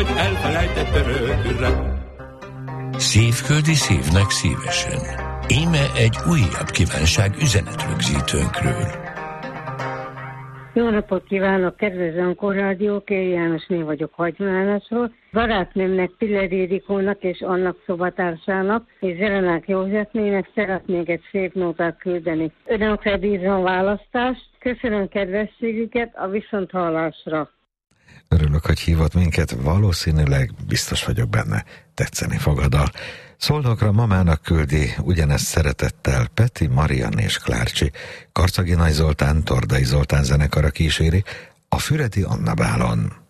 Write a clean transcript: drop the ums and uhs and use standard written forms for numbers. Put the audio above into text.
vagy elfelejtett örökre. Szívköldi szívnek szívesen. Íme egy újabb kívánság üzenetrögzítőnkről. Jó napot kívánok, kedves Zankó Rádió, Kéri Jánosné vagyok Hagyományosról. Barátnőmnek, Piller Ildikónak és annak szobatársának és Zelenák Józsefnének szeretnék egy szép nótát küldeni. Önökre bízom a választást, köszönöm kedvességüket, a viszonthallásra. Örülök, hogy hívott minket, valószínűleg, biztos vagyok benne, tetszeni fog a dal. Szolnokra mamának küldi ugyanezt szeretettel Peti, Marian és Klárcsi. Karcagi Nagy Zoltán, Tordai Zoltán zenekara kíséri, a Füredi Anna bálon.